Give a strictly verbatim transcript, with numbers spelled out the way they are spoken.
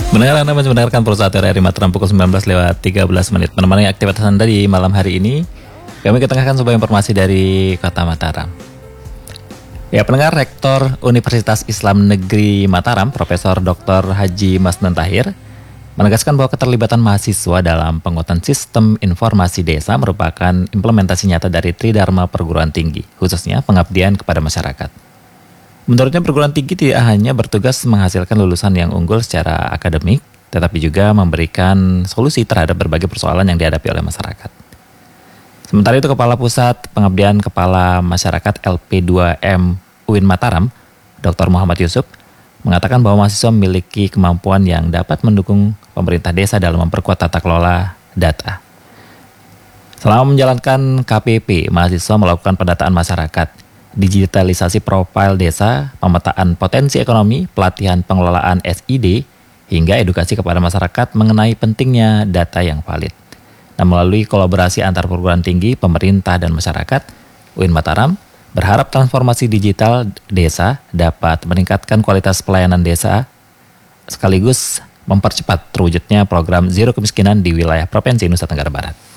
Benar, Anda masih mendengarkan Pulsa R R I Mataram pukul sembilan belas lewat tiga belas menit. Menemani aktivitas Anda di malam hari ini, kami ketengahkan sebuah informasi dari Kota Mataram. Ya, pendengar, Rektor Universitas Islam Negeri Mataram, Profesor Doktor Haji Masnan Tahir, menegaskan bahwa keterlibatan mahasiswa dalam penguatan sistem informasi desa merupakan implementasi nyata dari Tridharma Perguruan Tinggi, khususnya pengabdian kepada masyarakat. Menurutnya, perguruan tinggi tidak hanya bertugas menghasilkan lulusan yang unggul secara akademik, tetapi juga memberikan solusi terhadap berbagai persoalan yang dihadapi oleh masyarakat. Sementara itu, Kepala Pusat Pengabdian Kepala Masyarakat L P dua M U I N Mataram, Doktor Muhammad Yusuf, mengatakan bahwa mahasiswa memiliki kemampuan yang dapat mendukung pemerintah desa dalam memperkuat tata kelola data. Selama menjalankan K P P, mahasiswa melakukan pendataan masyarakat, digitalisasi profil desa, pemetaan potensi ekonomi, pelatihan pengelolaan S I D, hingga edukasi kepada masyarakat mengenai pentingnya data yang valid. Nah, melalui kolaborasi antar perguruan tinggi, pemerintah, dan masyarakat, U I N Mataram berharap transformasi digital desa dapat meningkatkan kualitas pelayanan desa, sekaligus mempercepat terwujudnya program Zero Kemiskinan di wilayah Provinsi Nusa Tenggara Barat.